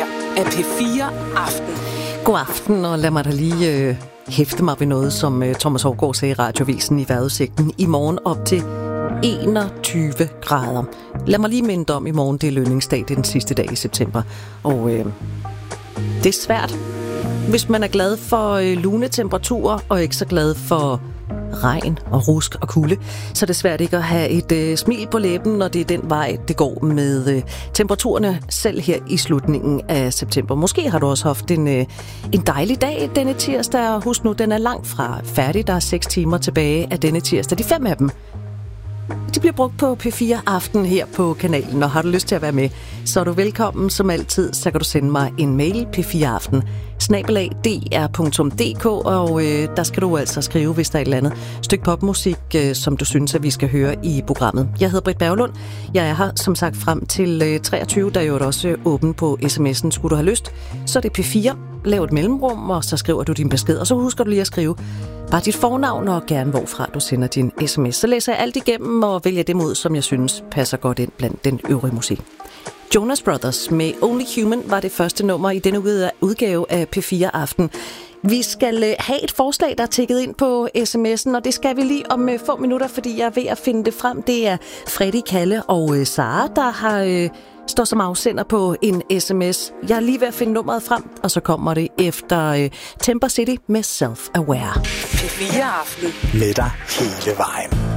her er P4 Aften. God aften, og lad mig da lige hæfte mig ved noget, som Thomas Haugaard sagde i Radiovisen i vejrudsigten. I morgen op til 21 grader. Lad mig lige minde om, i morgen det er lønningsdag, det er den sidste dag i september. Og det er svært, hvis man er glad for lune temperaturer, og ikke så glad for regn og rusk og kulde, så er det svært ikke at have et smil på læben, når det er den vej, det går med temperaturerne selv her i slutningen af september. Måske har du også haft en dejlig dag denne tirsdag, og husk nu, den er langt fra færdig. Der er 6 timer tilbage af denne tirsdag. De 5 af dem, de bliver brugt på P4 Aften her på kanalen, og har du lyst til at være med, så er du velkommen som altid. Så kan du sende mig en mail, p4aften@dr.dk, og der skal du altså skrive, hvis der er et eller andet stykke popmusik, som du synes, at vi skal høre i programmet. Jeg hedder Britt Berglund. Jeg er her som sagt frem til 23, der er jo også åben på sms'en. Skulle du have lyst, så er det P4. Lav et mellemrum, og så skriver du din besked, og så husker du lige at skrive bare dit fornavn og gerne hvorfra du sender din sms. Så læser jeg alt igennem og vælger dem ud, som jeg synes passer godt ind blandt den øvrige musik. Jonas Brothers med Only Human var det første nummer i denne udgave af P4 Aften. Vi skal have et forslag, der er tækket ind på sms'en, og det skal vi lige om få minutter, fordi jeg er ved at finde det frem. Det er Freddy, Kalle og Sara, der har står som afsender på en sms. Jeg er lige ved at finde nummeret frem, og så kommer det efter Temper City med Self-Aware. P4 Aften. Med dig hele vejen.